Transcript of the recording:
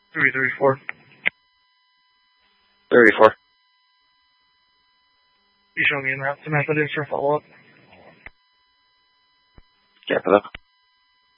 334. 34. You show me in that method is for follow-up. Copy that.